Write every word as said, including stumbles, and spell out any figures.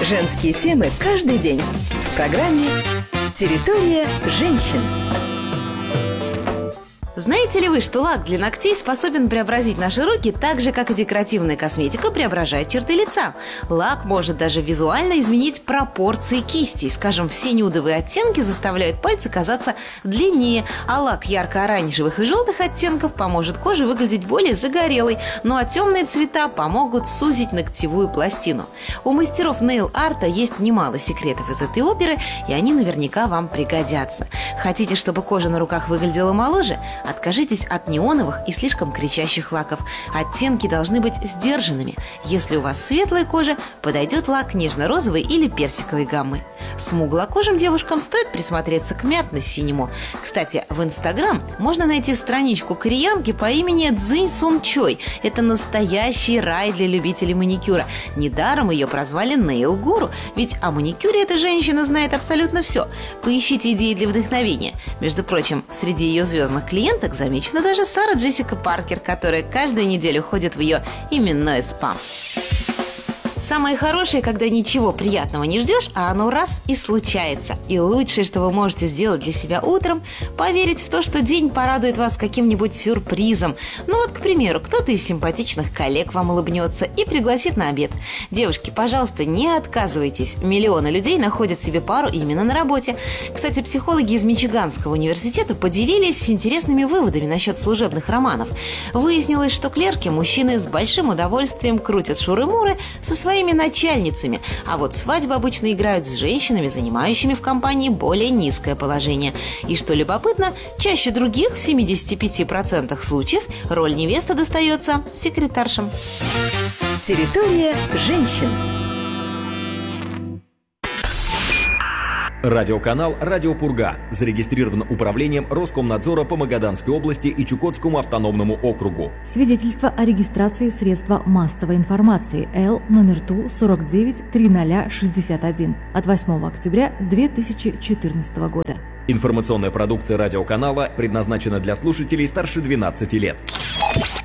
Женские темы каждый день в программе «Территория женщин». Знаете ли вы, что лак для ногтей способен преобразить наши руки так же, как и декоративная косметика преображает черты лица? Лак может даже визуально изменить пропорции кисти. Скажем, все нюдовые оттенки заставляют пальцы казаться длиннее, а лак ярко-оранжевых и желтых оттенков поможет коже выглядеть более загорелой, ну а темные цвета помогут сузить ногтевую пластину. У мастеров нейл-арта есть немало секретов из этой оперы, и они наверняка вам пригодятся. Хотите, чтобы кожа на руках выглядела моложе? Откажитесь от неоновых и слишком кричащих лаков. Оттенки должны быть сдержанными. Если у вас светлая кожа, подойдет лак нежно-розовой или персиковой гаммы. Смуглокожим девушкам стоит присмотреться к мятно-синему. Кстати, в Инстаграм можно найти страничку кореянки по имени Цзинь Сун Чой. Это настоящий рай для любителей маникюра. Недаром ее прозвали нейл-гуру, ведь о маникюре эта женщина знает абсолютно все. Поищите идеи для вдохновения. Между прочим, среди ее звездных клиентов замечена даже Сара Джессика Паркер, которая каждую неделю ходит в ее именной спа. Самое хорошее, когда ничего приятного не ждешь, а оно раз и случается. И лучшее, что вы можете сделать для себя утром, поверить в то, что день порадует вас каким-нибудь сюрпризом. Ну вот, к примеру, кто-то из симпатичных коллег вам улыбнется и пригласит на обед. Девушки, пожалуйста, не отказывайтесь. Миллионы людей находят себе пару именно на работе. Кстати, психологи из Мичиганского университета поделились интересными выводами насчет служебных романов. Выяснилось, что клерки, мужчины с большим удовольствием крутят шуры-муры со своими своими начальницами, а вот свадьбы обычно играют с женщинами, занимающими в компании более низкое положение. И что любопытно, чаще других, в семидесяти пяти процентах случаев, роль невесты достается секретаршам. Территория женщин. Радиоканал «Радио Пурга» зарегистрирован управлением Роскомнадзора по Магаданской области и Чукотскому автономному округу. Свидетельство о регистрации средства массовой информации Л номер Ту сорок девять триста шестьдесят один от восьмого октября две тысячи четырнадцатого года. Информационная продукция радиоканала предназначена для слушателей старше двенадцати лет.